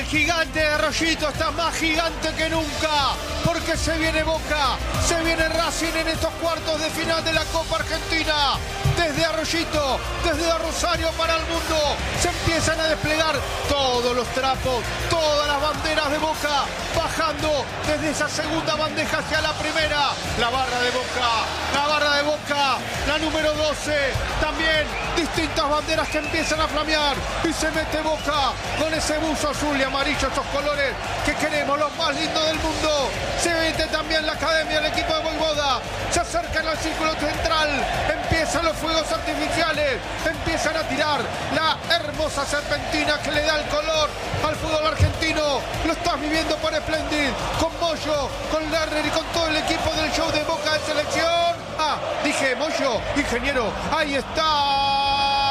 gigante de Arroyito está más gigante que nunca, porque se viene Boca, se viene Racing en estos cuartos de final de la Copa Argentina. Desde Arroyito, desde Rosario para el mundo, se empiezan a desplegar todos los trapos, todas las banderas de Boca, bajando desde esa segunda bandeja hacia la primera. La barra de Boca, la número 12, también distintas banderas que empiezan a flamear, y se mete Boca con ese buzo azul y amarillo, esos colores que queremos, los más lindos del mundo. Se mete también la academia, el equipo de Voivoda, se acercan al círculo central, empiezan los fuegos artificiales, empiezan a tirar la hermosa serpentina que le da el color al fútbol argentino. Lo estás viviendo por Splendid, con Moyo, con Lerner y con todo el equipo del show de Boca de selección. Dije Moyo, ingeniero, ahí está.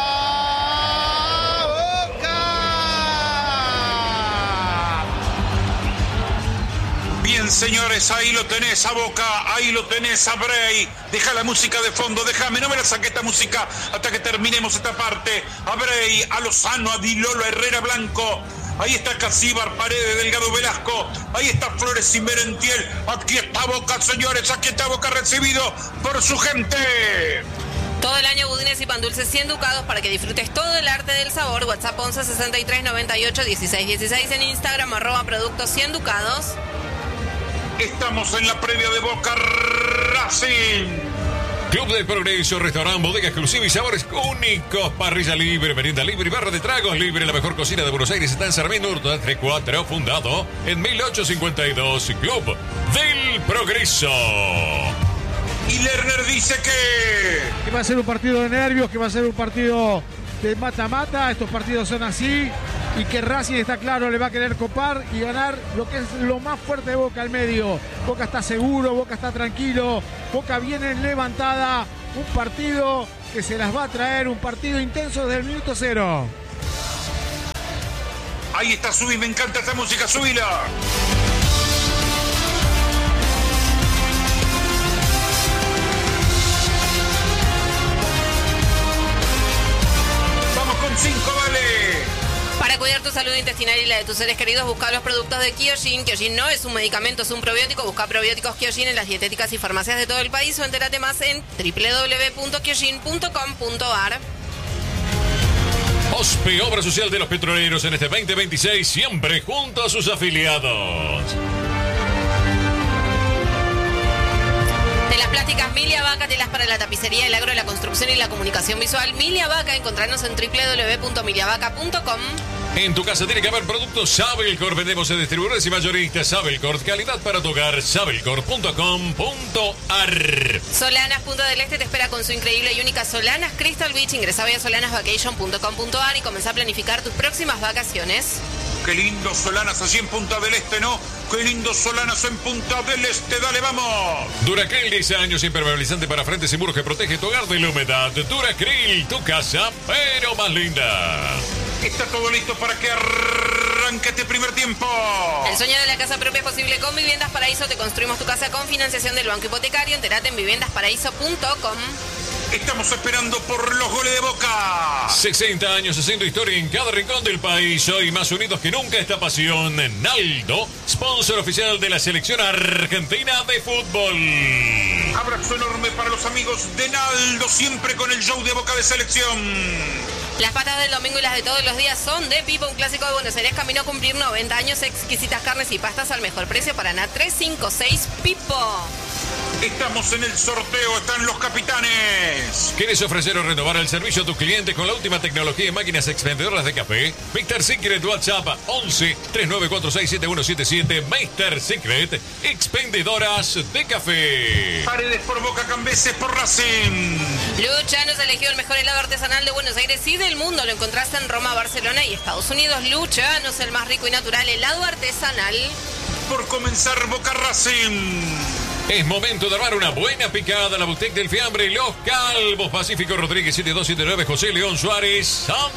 Bien, señores, ahí lo tenés a Boca, ahí lo tenés a Bray. Deja la música de fondo, déjame, no me la saque esta música hasta que terminemos esta parte. A Bray, a Lozano, a Dilolo, a Herrera Blanco. Ahí está Casíbar, Paredes, Delgado Velasco. Ahí está Flores y Merentiel. Aquí está Boca, señores, aquí está Boca recibido por su gente. Todo el año budines y pan dulces 100 ducados para que disfrutes todo el arte del sabor. WhatsApp 11 63 98 16 16. En Instagram @productos 100 ducados. Estamos en la previa de Boca Racing. Club del Progreso, restaurante, bodega exclusiva y sabores únicos, parrilla libre, merienda libre y barra de tragos libre. La mejor cocina de Buenos Aires está en Sarmiento Hurtado 34, fundado en 1852. Club del Progreso. Y Lerner dice que va a ser un partido de nervios, que va a ser un partido de mata-mata. Estos partidos son así. Y que Racing, está claro, le va a querer copar y ganar lo que es lo más fuerte de Boca al medio. Boca está seguro, Boca está tranquilo, Boca viene levantada. Un partido que se las va a traer, un partido intenso desde el minuto 0. Ahí está, subí, me encanta esta música, subila. Vamos con 5, vale. Para cuidar tu salud intestinal y la de tus seres queridos, busca los productos de Kyojin. Kyojin no es un medicamento, es un probiótico. Busca probióticos Kyojin en las dietéticas y farmacias de todo el país o entérate más en www.kyojin.com.ar. OSPE, Obra Social de los Petroleros, en este 2026, siempre junto a sus afiliados. Telas plásticas Milia Vaca, telas para la tapicería, el agro, la construcción y la comunicación visual. Milia Vaca, encontrarnos en www.miliavaca.com. En tu casa tiene que haber productos Sabelcor. Vendemos en distribuidores y mayoristas. Sabelcor, calidad para tu hogar. Sabelcor.com.ar. Solanas Punta del Este te espera con su increíble y única Solanas Crystal Beach. Ingresa hoy a solanasvacation.com.ar y comenzá a planificar tus próximas vacaciones. Qué lindo Solanas allí en Punta del Este, ¿no? Qué lindo Solanas en Punta del Este. Dale, vamos. Duracril, 10 años, impermeabilizante para frentes y muros que protege tu hogar de la humedad. Duracril, tu casa, pero más linda. Está todo listo para que arranque este primer tiempo. El sueño de la casa propia es posible con Viviendas Paraíso. Te construimos tu casa con financiación del Banco Hipotecario. Entérate en viviendasparaíso.com. Estamos esperando por los goles de Boca. 60 años haciendo historia en cada rincón del país. Hoy más unidos que nunca esta pasión. Naldo, sponsor oficial de la selección argentina de fútbol. Abrazo enorme para los amigos de Naldo, siempre con el show de Boca de selección. Las patas del domingo y las de todos los días son de Pipo, un clásico de Buenos Aires, camino a cumplir 90 años, exquisitas carnes y pastas al mejor precio. Paraná 356 Pipo. Estamos en el sorteo, están los capitanes. ¿Quieres ofrecer o renovar el servicio a tus clientes con la última tecnología y máquinas expendedoras de café? Mr. Secret, WhatsApp 11 39467177. Mr. Secret, expendedoras de café. Paredes por Boca, Cambeses por Racing. Lucha nos eligió el mejor helado artesanal de Buenos Aires y del mundo. Lo encontraste en Roma, Barcelona y Estados Unidos. Lucha nos el más rico y natural helado artesanal. Por comenzar Boca Racing. Es momento de armar una buena picada. La Boutique del Fiambre, Los Calvos, Pacífico Rodríguez 7279, José León Suárez, San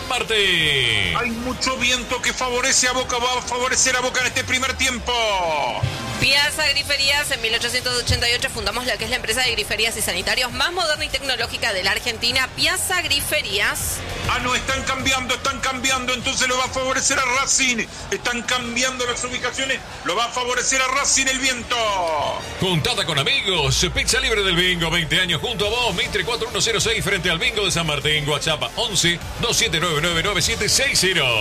Martín. Hay mucho viento que favorece a Boca, va a favorecer a Boca en este primer tiempo. Piazza Griferías, en 1888 fundamos la que es la empresa de griferías y sanitarios más moderna y tecnológica de la Argentina, Piazza Griferías. Ah, no, están cambiando, entonces lo va a favorecer a Racing. Están cambiando las ubicaciones, lo va a favorecer a Racing el viento. Juntada con amigos, Pizza Libre del Bingo, 20 años junto a vos, Mitre 4106 frente al Bingo de San Martín, WhatsApp 11 27999760.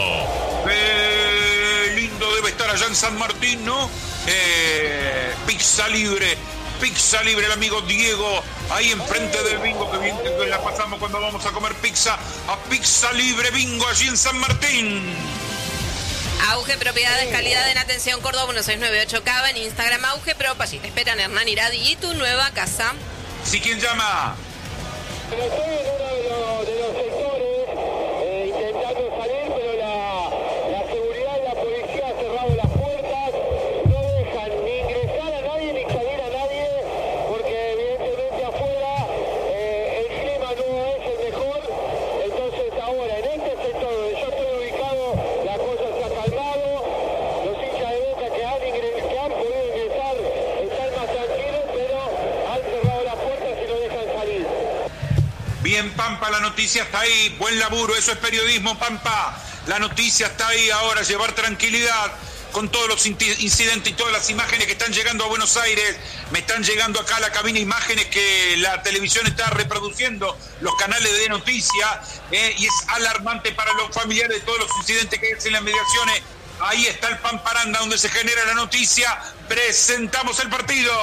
Lindo debe estar allá en San Martín, ¿no? Pizza Libre, el amigo Diego, ahí enfrente del Bingo, que bien que la pasamos cuando vamos a comer pizza, a Pizza Libre Bingo allí en San Martín. Auge Propiedades, calidad en atención, Córdoba 1698 Cava, en Instagram Auge Prop, allí te esperan Hernán Iradi y tu nueva casa. ¿Sí, quién llama? Estoy en uno de los sectores intentando salir, pero la seguridad y la policía ha cerrado las puertas, no dejan ni ingresar a nadie ni salir a nadie, porque evidentemente afuera el clima no es el mejor. Entonces ahora en este sector donde yo estoy ubicado, la cosa se ha calmado, los hinchas de Boca que han podido ingresar están más tranquilos, pero han cerrado las puertas y no dejan salir. Bien, Pampa, la noticia está ahí. Buen laburo, eso es periodismo, Pampa. La noticia está ahí ahora, llevar tranquilidad con todos los incidentes y todas las imágenes que están llegando a Buenos Aires. Me están llegando acá a la cabina imágenes que la televisión está reproduciendo, los canales de noticias, y es alarmante para los familiares de todos los incidentes que hay en las mediaciones. Ahí está el Pamparanda donde se genera la noticia. Presentamos el partido.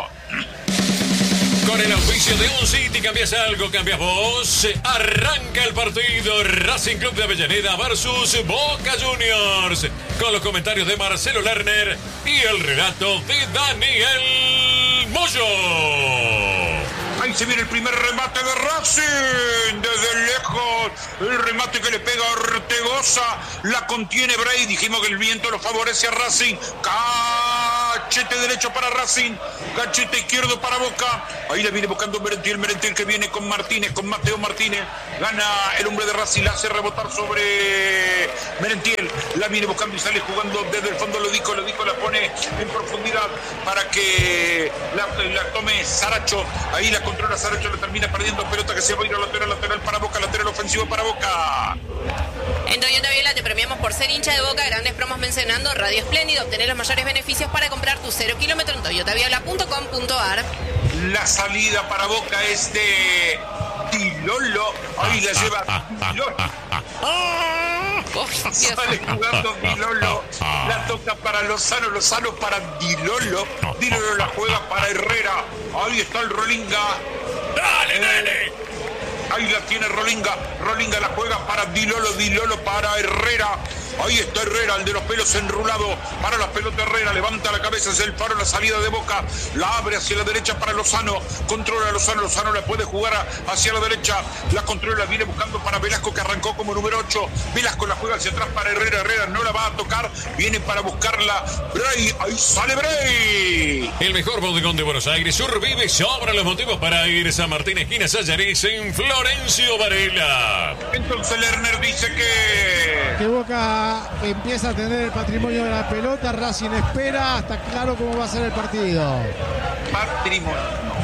Con el auspicio de Un City, cambias algo, cambias vos. Arranca el partido Racing Club de Avellaneda versus Boca Juniors. Con los comentarios de Marcelo Lerner y el relato de Daniel Moyo. Ahí se viene el primer remate de Racing. Desde lejos, el remate que le pega a Ortegoza. La contiene Bray. Dijimos que el viento lo favorece a Racing. Cachete derecho para Racing. Cachete izquierdo para Boca. Ahí le viene buscando Merentiel que viene con Martínez, con Mateo Martínez. Gana el hombre de Racing. La hace rebotar sobre Merentiel. La viene buscando y sale jugando desde el fondo. Lodico la pone en profundidad para que la tome Saracho. Ahí la controla Saracho, la termina perdiendo pelota que se va a ir a lateral para Boca, lateral ofensivo para Boca. En Toyota Viola te premiamos por ser hincha de Boca, grandes promos mencionando Radio Espléndido, obtener los mayores beneficios para comprar tu 0 kilómetro en toyotaviola.com.ar. La salida para Boca es de Dilolo. Ahí la lleva Dilolo. Sale jugando Dilolo. La toca para Lozano para Dilolo. Dilolo la juega para Herrera. Ahí está el Rolinga. ¡Dale, nene! Ahí la tiene Rolinga la juega para Dilolo para Herrera. Ahí está Herrera, el de los pelos enrulados. Para la pelota Herrera, levanta la cabeza, es el Faro, la salida de Boca. La abre hacia la derecha para Lozano. Controla a Lozano la puede jugar hacia la derecha. La controla, viene buscando para Velasco, que arrancó como número 8. Velasco la juega hacia atrás para Herrera. Herrera no la va a tocar. Viene para buscarla Bray. Ahí sale Bray. El mejor bodegón de Buenos Aires, Urbibe, sobra los motivos para ir a San Martín, esquina Sayaris, en Florencio Varela. Entonces Lerner dice que Boca empieza a tener el patrimonio de la pelota. Racing espera, está claro cómo va a ser el partido. Patrimonio.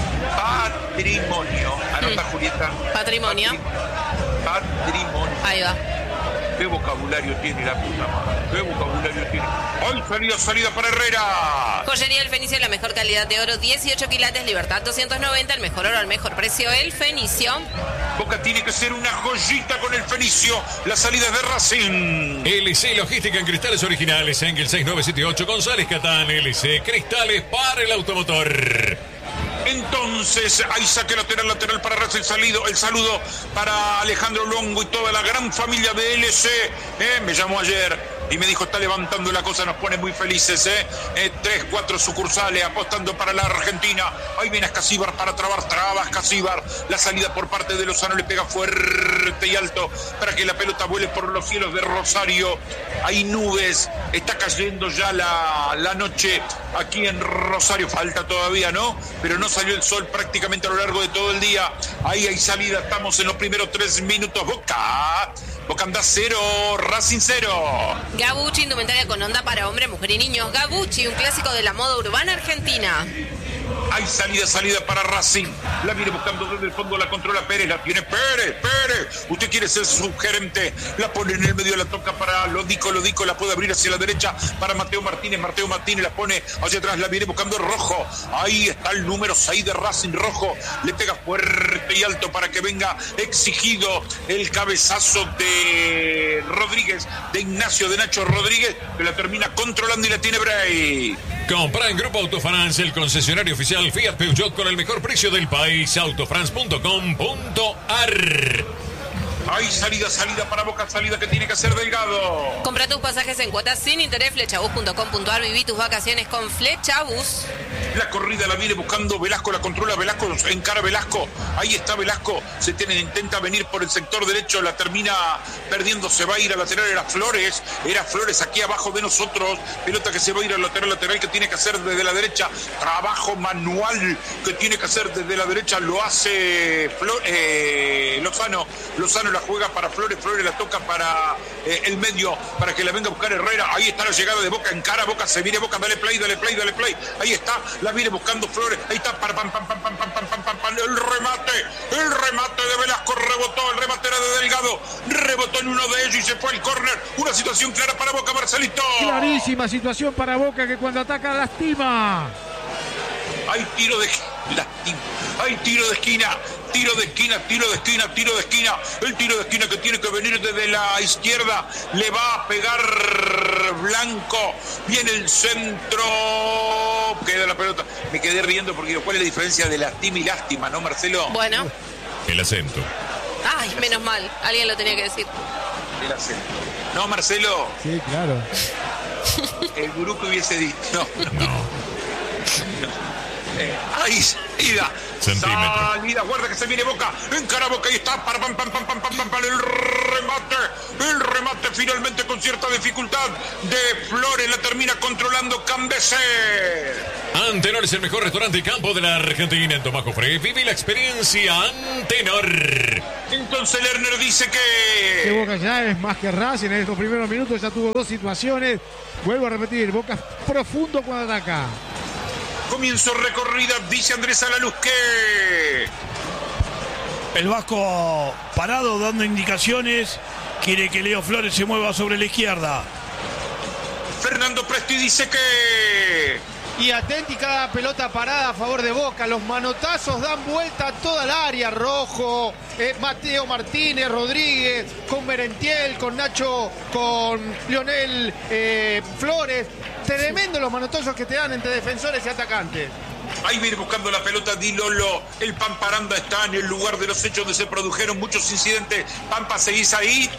Anota, Julieta. Patrimonio. Ahí va. ¿Qué vocabulario tiene la puta madre? ¿Qué vocabulario tiene? ¡Ay, salida para Herrera! Joyería El Fenicio, la mejor calidad de oro, 18 quilates, Libertad 290, el mejor oro al mejor precio, El Fenicio. Boca tiene que ser una joyita con El Fenicio. La salida es de Racing. LC Logística en cristales originales, Engel 6978, González Catán, LC Cristales para el automotor. Entonces, ahí saque lateral para Racing, el saludo para Alejandro Longo y toda la gran familia de LC. Me llamó ayer y me dijo, está levantando la cosa, nos pone muy felices. 3, 4 sucursales apostando para la Argentina. Ahí viene Escasíbar para trabas Escasíbar. La salida por parte de Lozano le pega fuerte y alto para que la pelota vuele por los cielos de Rosario. Hay nubes, está cayendo ya la noche aquí en Rosario. Falta todavía, ¿no? Pero no salió el sol prácticamente a lo largo de todo el día. Ahí hay salida, estamos en los primeros 3 minutos. Boca anda 0, Racing 0. Gabucci, indumentaria con onda para hombre, mujer y niños. Gabucci, un clásico clásico de la moda urbana argentina. Hay salida para Racing. La viene buscando desde el fondo, la controla Pérez, la tiene Pérez. Usted quiere ser subgerente, la pone en el medio, la toca para Lodico, la puede abrir hacia la derecha para Mateo Martínez la pone hacia atrás, la viene buscando Rojo. Ahí está el número 6 de Racing, Rojo. Le pega fuerte y alto para que venga exigido el cabezazo de Rodríguez, de Ignacio, de Nacho Rodríguez, que la termina controlando y la tiene Bray. Compra en Grupo Autofrance, el concesionario oficial Fiat Peugeot con el mejor precio del país. Autofrance.com.ar. Hay salida para Boca, salida que tiene que hacer Delgado. Compra tus pasajes en cuotas sin interés, flechabus.com.ar. Viví tus vacaciones con Flechabus. La corrida la viene buscando Velasco, la controla Velasco, encara Velasco. Ahí está Velasco, intenta venir por el sector derecho, la termina perdiendo, se va a ir a lateral, era Flores aquí abajo de nosotros. Pelota que se va a ir al lateral que tiene que hacer desde la derecha. Trabajo manual que tiene que hacer desde la derecha, lo hace Lozano la juega para Flores la toca para el medio, para que la venga a buscar Herrera. Ahí está la llegada de Boca, encara Boca, se viene Boca, dale play. Ahí está, la viene buscando Flores, ahí está, el remate de Velasco, rebotó, el remate era de Delgado, rebotó en uno de ellos y se fue el córner. Una situación clara para Boca, Marcelito. Clarísima situación para Boca, que cuando ataca lastima. Hay tiro de esquina. El tiro de esquina que tiene que venir desde la izquierda. Le va a pegar Blanco. Viene el centro. Queda la pelota. Me quedé riendo porque ¿cuál es la diferencia de lastima y lástima, no, Marcelo? Bueno. El acento. Ay, menos mal. Alguien lo tenía que decir. El acento. No, Marcelo. Sí, claro. El gurú que hubiese dicho. No. Ahí salida, guarda que se viene Boca, encara Boca, ahí está, el remate finalmente con cierta dificultad de Flores, la termina controlando Cambeser. Antenor es el mejor restaurante y campo de la Argentina. En Tomás Jofre, vive la experiencia Antenor. Entonces Lerner dice que Boca ya es más que Racing. En estos primeros minutos ya tuvo dos situaciones. Vuelvo a repetir, Boca profundo cuando ataca. Comienzo recorrida, dice Andrés Alaluz que el Vasco parado dando indicaciones, quiere que Leo Flores se mueva sobre la izquierda. Fernando Presti dice que y atenti cada pelota parada a favor de Boca. Los manotazos dan vuelta a toda el área. Rojo, Mateo Martínez, Rodríguez, con Merentiel, con Nacho, con Lionel Flores. Tremendo los manotazos que te dan entre defensores y atacantes. Ahí viene buscando la pelota Di Lolo. El Pamparanda está en el lugar de los hechos donde se produjeron muchos incidentes. Pampa, ¿seguís ahí?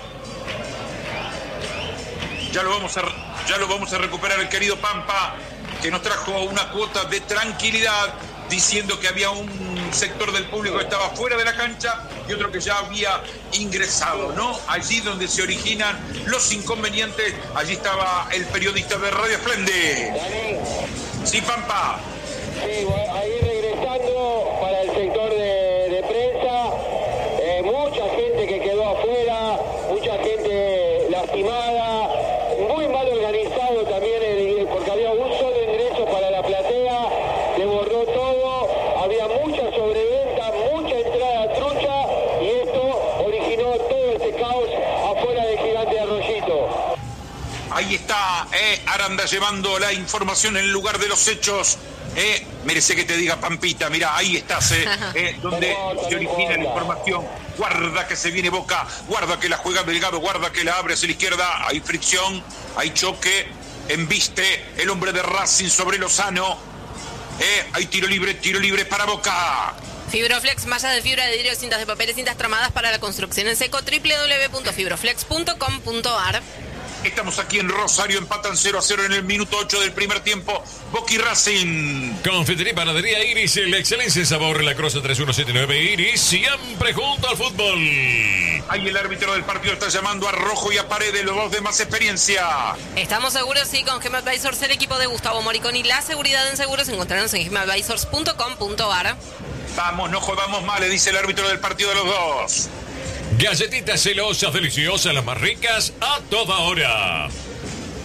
Ya lo vamos a recuperar el querido Pampa, que nos trajo una cuota de tranquilidad, diciendo que había un sector del público que estaba fuera de la cancha y otro que ya había ingresado, ¿no? Allí donde se originan los inconvenientes, allí estaba el periodista de Radio Esplende. Sí, Pampa. Sí, ahí regresando para el sector de prensa, mucha gente que quedó afuera, mucha gente lastimada, muy mal organizado también, porque había un solo ingreso para la platea, le borró todo, había mucha sobreventa, mucha entrada trucha, y esto originó todo este caos afuera del Gigante de Arroyito. Ahí está Aranda llevando la información en el lugar de los hechos. Merece que te diga Pampita, mira, ahí estás, donde se origina la información. Guarda que se viene Boca, guarda que la juega Delgado, guarda que la abre hacia la izquierda. Hay fricción, hay choque, embiste el hombre de Racing sobre Lozano. Hay tiro libre para Boca. Fibroflex, mallas de fibra de vidrio, cintas de papel, cintas tramadas para la construcción en seco. www.fibroflex.com.ar. Estamos aquí en Rosario, empatan 0-0 en el minuto 8 del primer tiempo. Boca y Racing. Confitería y Panadería Iris, la excelencia en sabor, La Crosa 3179 Iris, siempre junto al fútbol. Ahí el árbitro del partido está llamando a Rojo y a Paredes, los dos de más experiencia. Estamos seguros, sí, con Gema Advisors, el equipo de Gustavo Moriconi. La seguridad en seguros encontrarnos en gemaadvisors.com.ar. Vamos, no jodamos mal, le dice el árbitro del partido de los dos. Galletitas celosas, deliciosas, las más ricas, a toda hora.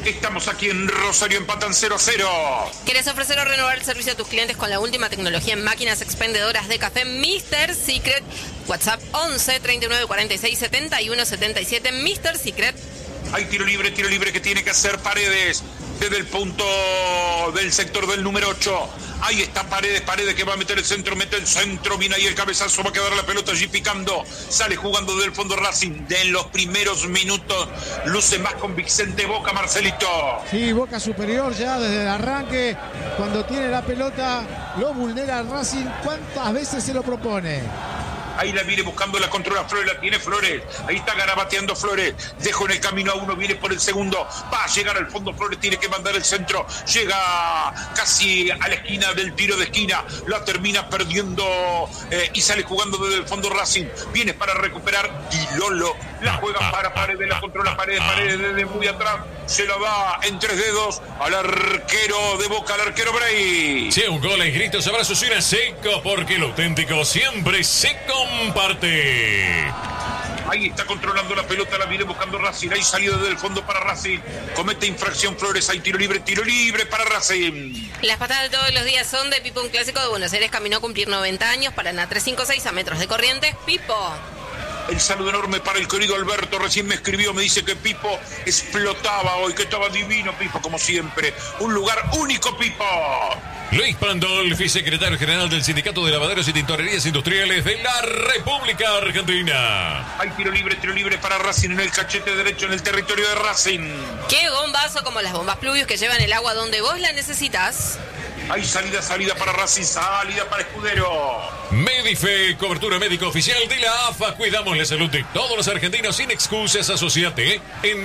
Estamos aquí en Rosario, empatan 0-0. ¿Querés ofrecer o renovar el servicio a tus clientes con la última tecnología en máquinas expendedoras de café Mr. Secret? WhatsApp 11 39 46 71 77. Mr. Secret. Hay tiro libre que tiene que hacer Paredes desde el punto del sector del número 8. Ahí está Paredes que va a meter el centro, viene ahí el cabezazo, va a quedar la pelota allí picando, sale jugando del fondo Racing. En los primeros minutos luce más convincente Boca, Marcelito. Sí, Boca superior ya desde el arranque, cuando tiene la pelota lo vulnera Racing. ¿Cuántas veces se lo propone? Ahí la viene buscando, la controla Flores, la tiene Flores. Ahí está garabateando Flores. Dejo en el camino a uno, viene por el segundo. Va a llegar al fondo Flores, tiene que mandar el centro. Llega casi a la esquina del tiro de esquina. La termina perdiendo y sale jugando desde el fondo Racing. Viene para recuperar y Lolo la juega para Paredes, la controla Paredes desde muy atrás. Se la da en 3 dedos al arquero de Boca, al arquero Bray. Sí, un gol y gritos, abrazos y una seco, porque lo auténtico siempre se comparte. Ahí está controlando la pelota, la viene buscando Racing. Ahí salió desde el fondo para Racing. Comete infracción Flores, hay tiro libre para Racing. Las patadas de todos los días son de Pipo, un clásico de Buenos Aires. Caminó a cumplir 90 años. Paraná 356 a metros de Corrientes. Pipo. El saludo enorme para el querido Alberto. Recién me escribió, me dice que Pipo explotaba hoy, que estaba divino Pipo, como siempre. Un lugar único, Pipo. Luis Pandolfi, secretario general del Sindicato de Lavaderos y Tintorerías Industriales de la República Argentina. Hay tiro libre para Racing en el cachete derecho, en el territorio de Racing. Qué bombazo, como las bombas Pluvius que llevan el agua donde vos la necesitas. Hay salida para Racing, salida para Escudero. Medife, cobertura médica oficial de la AFA. Cuidamos la salud de todos los argentinos sin excusas. Asociate en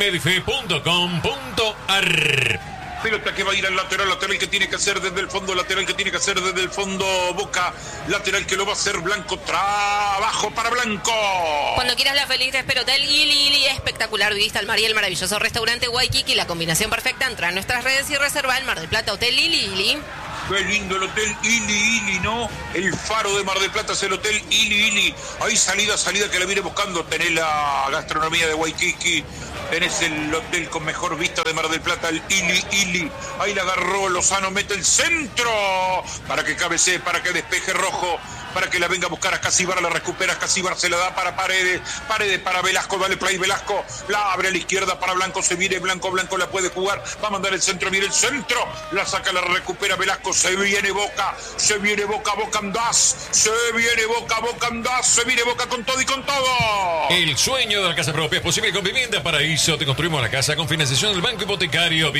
medife.com.ar. Pelota que va a ir al lateral que tiene que hacer desde el fondo, Boca, lateral que lo va a hacer Blanco, trabajo para Blanco. Cuando quieras la feliz te espero Hotel Ili, espectacular vista al mar y el maravilloso restaurante Waikiki, la combinación perfecta. Entra a nuestras redes y reserva el Mar del Plata Hotel Ili. Qué lindo el Hotel Ili, ¿no? El faro de Mar del Plata es el Hotel Ili. Ahí salida que la viene buscando. Tenés la gastronomía de Waikiki. Tenés el hotel con mejor vista de Mar del Plata, el Ili. Ahí la agarró Lozano, mete el centro. Para que cabecee, para que despeje Rojo. Para que la venga a buscar a Casibar, la recupera Casibar, se la da para Paredes para Velasco, dale play Velasco, la abre a la izquierda para Blanco, se viene Blanco la puede jugar, va a mandar el centro, viene el centro, la saca, la recupera Velasco, se viene Boca andás, se viene Boca con todo y con todo. El sueño de la casa propia es posible con Viviendas Paraíso. Te construimos la casa con financiación del Banco Hipotecario.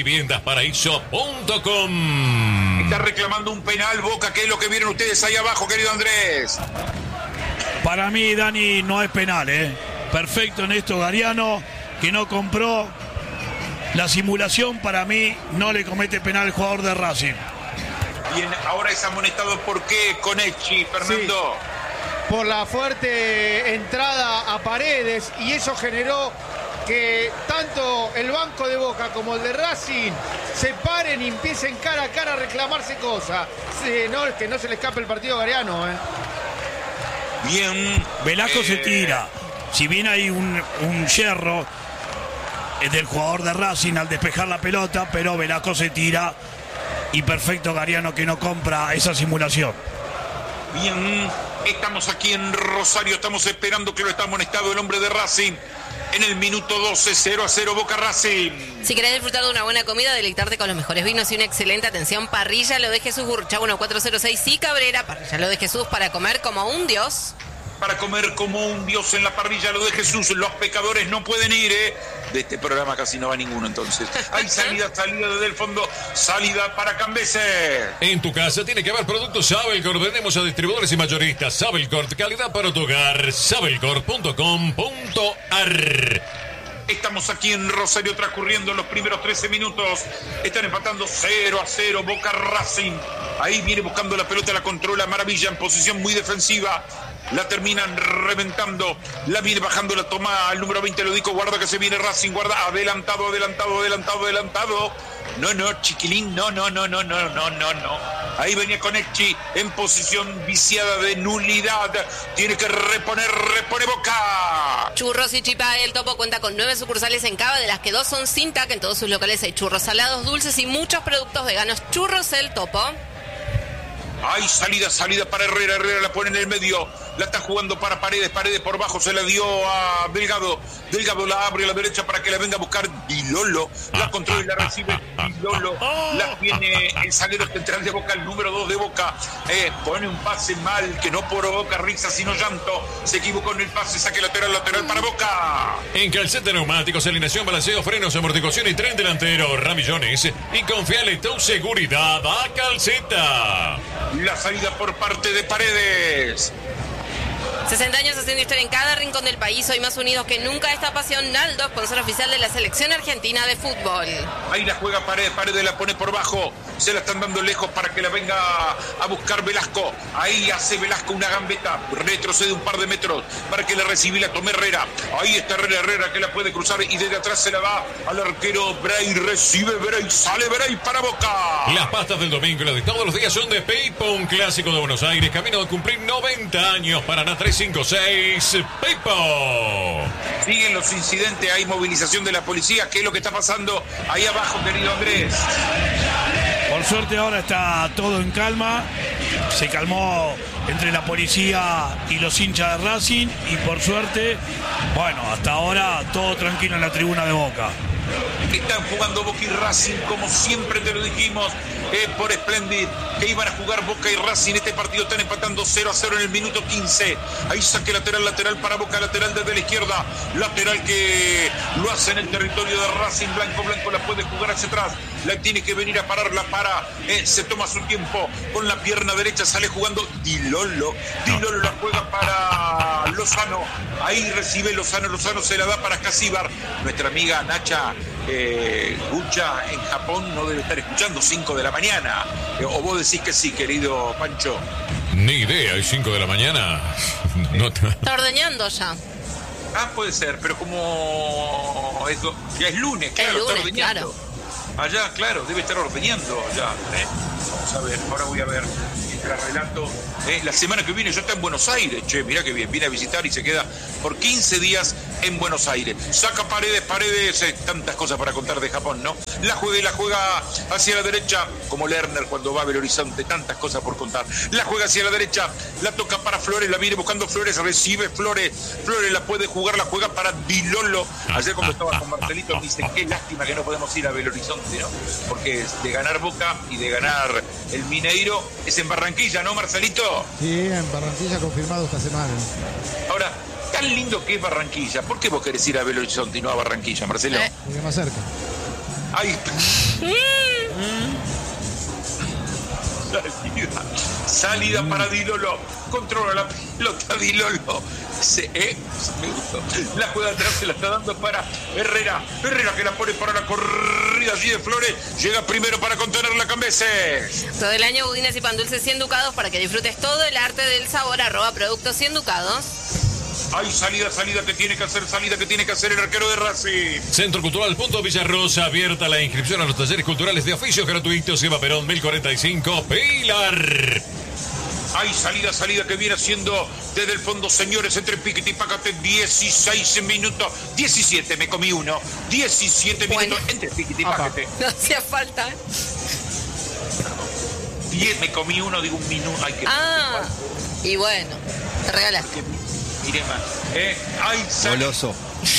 Viviendasparaíso.com. Está reclamando un penal Boca, que es lo que vieron ustedes ahí abajo, querido Andrés. Para mí, Dani, no es penal, Perfecto Néstor Gariano, que no compró la simulación. Para mí no le comete penal al jugador de Racing. Bien, ahora es amonestado. ¿Por qué, Conechi, Fernando? Sí, por la fuerte entrada a Paredes, y eso generó que tanto el banco de Boca como el de Racing se paren y empiecen cara a cara a reclamarse cosas. Que no se le escape el partido a Gariano. Bien. Velasco se tira. Si bien hay un yerro del jugador de Racing al despejar la pelota, pero Velasco se tira y perfecto Gariano que no compra esa simulación. Bien, estamos aquí en Rosario, estamos esperando que lo está amonestado el hombre de Racing. En el minuto 12, 0-0 Boca Racing. Si querés disfrutar de una buena comida, deleitarte con los mejores vinos y una excelente atención, Parrilla Lo de Jesús, Urruchaga 1406 y Cabrera. Parrilla Lo de Jesús, para comer como un dios. Para comer como un dios en la parrilla Lo de Jesús. Los pecadores no pueden ir, De este programa casi no va ninguno, entonces. Hay salida desde el fondo. Salida para Cambeses. En tu casa tiene que haber productos Sabelcorp. Vendemos a distribuidores y mayoristas. Sabelcorp, calidad para tu hogar. Sabelcorp.com.ar. Estamos aquí en Rosario transcurriendo los primeros 13 minutos. Están empatando 0-0 Boca Racing. Ahí viene buscando la pelota, la controla Maravilla en posición muy defensiva. La terminan reventando, la viene bajando, la toma al número 20, lo dijo, guarda que se viene Racing, guarda, adelantado. No, chiquilín, no. Ahí venía Conecchi en posición viciada de nulidad. Tiene que repone Boca. Churros y Chipa El Topo cuenta con 9 sucursales en Cava, de las que 2 son sin TAC. En todos sus locales hay churros salados, dulces y muchos productos veganos. Churros El Topo. Hay salida para Herrera la pone en el medio, la está jugando para Paredes por bajo, se la dio a Delgado la abre a la derecha para que la venga a buscar Dilolo, la controla y la recibe Dilolo, la tiene el zaguero central de Boca, el número 2 de Boca, pone un pase mal que no provoca risa sino llanto, se equivocó en el pase, saque lateral para Boca. En Calceta Neumáticos, alineación, balanceo, frenos, amortiguación y tren delantero, Ramillones, y confiale tu seguridad a Calceta. La salida por parte de Paredes. 60 años haciendo historia en cada rincón del país, hoy más unidos que nunca. Esta pasión, Naldo, sponsor oficial de la selección argentina de fútbol. Ahí la juega Paredes la pone por bajo, se la están dando lejos para que la venga a buscar Velasco. Ahí hace Velasco una gambeta, retrocede un par de metros para que la reciba y la tome Herrera. Ahí está Herrera que la puede cruzar y desde atrás se la va al arquero Bray, recibe Bray, sale Bray para Boca. Las pastas del domingo y las de todos los días son de Peipo, un clásico de Buenos Aires, camino de cumplir 90 años. Paraná 356, Peipo. Siguen los incidentes, hay movilización de la policía. ¿Qué es lo que está pasando ahí abajo, querido Andrés? Por suerte ahora está todo en calma. Se calmó entre la policía y los hinchas de Racing. Y por suerte, bueno, hasta ahora todo tranquilo en la tribuna de Boca. Están jugando Boca y Racing como siempre te lo dijimos por Splendid, que iban a jugar Boca y Racing. Este partido están empatando 0-0 en el minuto 15. Ahí saque lateral para Boca, lateral desde la izquierda, lateral que lo hace en el territorio de Racing. Blanco la puede jugar hacia atrás, la tiene que venir a parar, la para, se toma su tiempo, con la pierna derecha sale jugando Dilolo la juega para Lozano, ahí recibe Lozano se la da para Casíbar. Nuestra amiga Nacha Gucha en Japón no debe estar escuchando 5 de la mañana, o vos decís que sí, querido Pancho. Ni idea, ¿es 5 de la mañana? No está ordeñando ya. Puede ser, pero como eso, ya es lunes, claro, lunes, está ordeñando. Claro. Allá, claro, debe estar ordeñando allá. Vamos a ver, ahora voy a ver mientras relato. La semana que viene yo estoy en Buenos Aires, mirá que bien, viene a visitar y se queda por 15 días en Buenos Aires. Saca Paredes, tantas cosas para contar de Japón, ¿no? La juega hacia la derecha, como Lerner cuando va a Belo Horizonte, tantas cosas por contar. La juega hacia la derecha, la toca para Flores, la viene buscando Flores, recibe Flores la puede jugar, la juega para Dilolo. Ayer cuando estaba con Marcelito me dice, qué lástima que no podemos ir a Belo Horizonte, ¿no? Porque de ganar Boca y de ganar el Mineiro es en Barranquilla, ¿no, Marcelito? Sí, en Barranquilla confirmado esta semana. Ahora, tan lindo que es Barranquilla, ¿por qué vos querés ir a Belo Horizonte y no a Barranquilla, Marcelo? Porque más cerca. Ahí salida para Dilolo, controla la pelota Dilolo, me gustó. La juega atrás, se la está dando para Herrera que la pone para la corrida allí de Flores, llega primero para contener la Cambeses. Todo el año budines y pan dulces 100 ducados para que disfrutes todo el arte del sabor. @productos 100 ducados. Hay salida que tiene que hacer el arquero de Racing. Centro Cultural Punto Villarrosa, abierta la inscripción a los talleres culturales de oficios gratuitos. Eva Perón 1045, Pilar. Hay salida que viene haciendo desde el fondo, señores, entre Piquete y Pácate, 16 minutos, 17, me comí uno, 17 minutos entre Piquete y Pácate. No hacía falta. 10, me comí uno, digo un minuto. Y bueno, te regalaste. Mire más, hay goloso.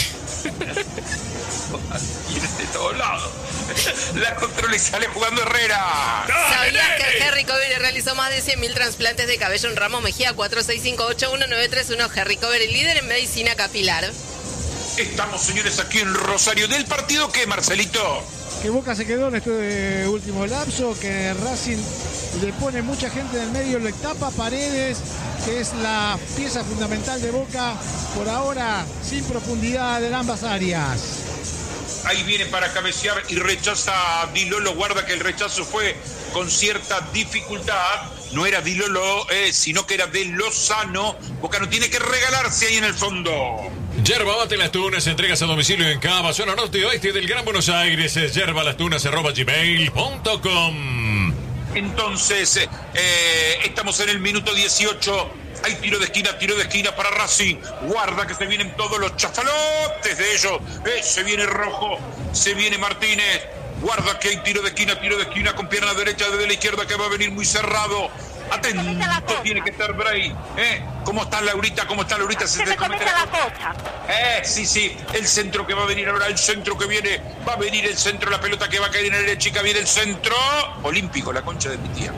Viene de todos lados. La controla y sale jugando Herrera. ¿Sabías que Harry Cover realizó más de 100.000 trasplantes de cabello en Ramos Mejía? 46581931. Harry Cover, el líder en medicina capilar. Estamos, señores, aquí en Rosario. ¿Del partido qué, Marcelito? Que Boca se quedó en este último lapso, que Racing le pone mucha gente en el medio, le tapa Paredes, que es la pieza fundamental de Boca, por ahora sin profundidad en ambas áreas. Ahí viene para cabecear y rechaza a Dilolo. Guarda que el rechazo fue con cierta dificultad. No era Dilolo, sino que era de Lozano. Boca no tiene que regalarse ahí en el fondo. Yerba Mate Las Tunas, entregas a domicilio en Cava, zona norte y oeste del Gran Buenos Aires. Yerbalastunas@gmail.com. Entonces, estamos en el minuto 18. Hay tiro de esquina para Racing. Guarda que se vienen todos los chafalotes de ellos. Se viene Rojo, se viene Martínez. Guarda que hay tiro de esquina con pierna derecha desde la izquierda que va a venir muy cerrado. Atento tiene que estar Bray. ¿Cómo está Laurita? Se me comete la cosa. Sí. El centro que va a venir ahora, el centro que viene. Va a venir el centro, la pelota que va a caer en el área chica. Viene el centro. Olímpico, la concha de mi tía.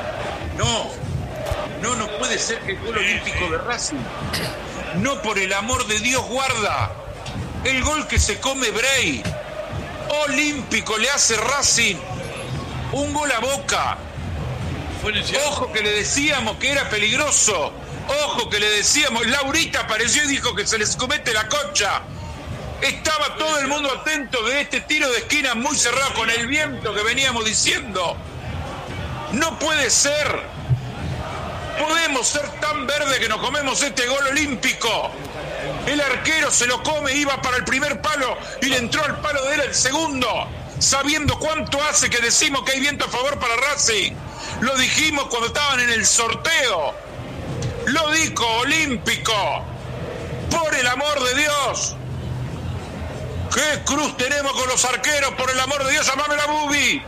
No puede ser que el gol olímpico de Racing. No, por el amor de Dios, guarda. El gol que se come Bray. Olímpico le hace Racing. Un gol a Boca. Ojo que le decíamos que era peligroso. Ojo que le decíamos. Laurita apareció y dijo que se les comete la concha. Estaba todo el mundo atento de este tiro de esquina muy cerrado con el viento que veníamos diciendo. No puede ser. Podemos ser tan verde que nos comemos este gol olímpico. El arquero se lo come, iba para el primer palo y le entró al palo de él el segundo, sabiendo cuánto hace que decimos que hay viento a favor para Racing. Lo dijimos cuando estaban en el sorteo. Lo dijo Olímpico. Por el amor de Dios. ¿Qué cruz tenemos con los arqueros? Por el amor de Dios, llámamela Bubi.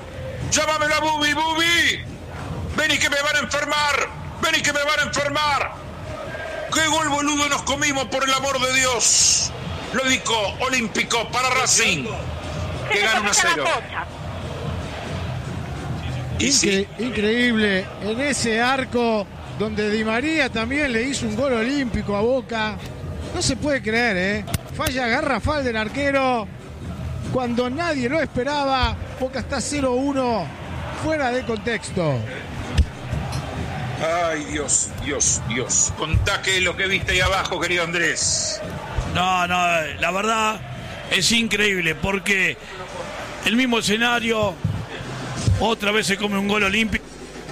Bubi. Vení que me van a enfermar. ¡Qué gol boludo nos comimos, por el amor de Dios! Lo dijo Olímpico para Racing, que gana 1-0. Increíble, en ese arco donde Di María también le hizo un gol olímpico a Boca. No se puede creer, Falla garrafal del arquero cuando nadie lo esperaba. Boca está 0-1, fuera de contexto. Ay, Dios. Contá qué es lo que viste ahí abajo, querido Andrés. No, la verdad es increíble porque el mismo escenario, otra vez se come un gol olímpico.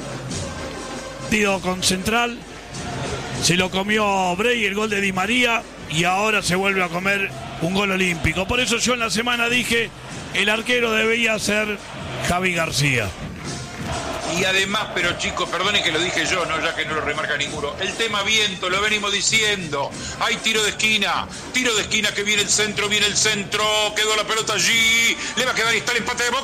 Con Central, se lo comió Bray, el gol de Di María, y ahora se vuelve a comer un gol olímpico. Por eso yo en la semana dije, el arquero debía ser Javi García. Y además, pero chicos, perdonen que lo dije yo, ¿no? Ya que no lo remarca ninguno. El tema viento, lo venimos diciendo. Hay tiro de esquina que viene el centro, quedó la pelota allí, le va a quedar y está el empate de Boca.